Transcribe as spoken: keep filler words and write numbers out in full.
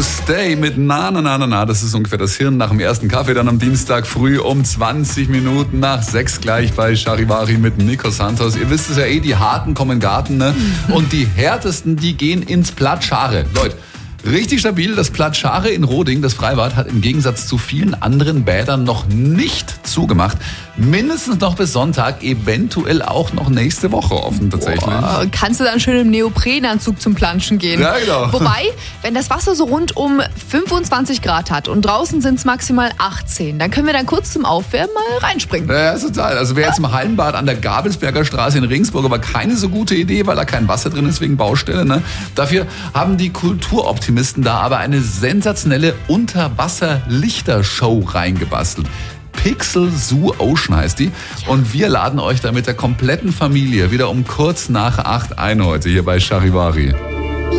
Stay mit Na, na, na, na, na. Das ist ungefähr das Hirn nach dem ersten Kaffee dann am Dienstag früh um zwanzig Minuten nach sechs gleich bei Charivari mit Nico Santos. Ihr wisst es ja eh, die Harten kommen in den Garten, ne? Und die Härtesten, die gehen ins Platt Schare. Leute, richtig stabil. Das Platt Schare in Roding, das Freibad, hat im Gegensatz zu vielen anderen Bädern noch nicht zugemacht. Mindestens noch bis Sonntag, eventuell auch noch nächste Woche offen tatsächlich. Boah, kannst du dann schön im Neoprenanzug zum Planschen gehen. Ja, genau. Wobei, wenn das Wasser so rund um fünfundzwanzig Grad hat und draußen sind es maximal achtzehn, dann können wir dann kurz zum Aufwärmen mal reinspringen. Ja, total. Also wer jetzt im Hallenbad an der Gabelsberger Straße in Regensburg, aber keine so gute Idee, weil da kein Wasser drin ist wegen Baustelle. Ne? Dafür haben die Kulturoptimisten da aber eine sensationelle Unterwasser-Lichtershow reingebastelt. Pixel Zoo Ocean heißt die. Und wir laden euch da mit der kompletten Familie wieder um kurz nach acht ein heute hier bei Charivari.